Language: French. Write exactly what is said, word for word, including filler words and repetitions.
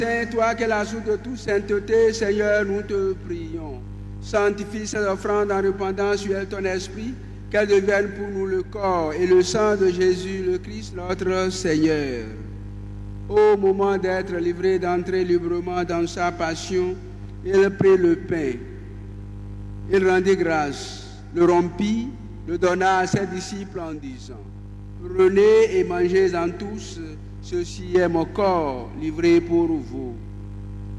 Saint, toi qui es la source de toute sainteté, Seigneur, nous te prions. Sanctifie cette offrande en répandant sur elle ton esprit, qu'elle devienne pour nous le corps et le sang de Jésus, le Christ, notre Seigneur. Au moment d'être livré, d'entrer librement dans sa passion, il prit le pain. Il rendit grâce, le rompit, le donna à ses disciples en disant: prenez et mangez-en tous, ceci est mon corps livré pour vous.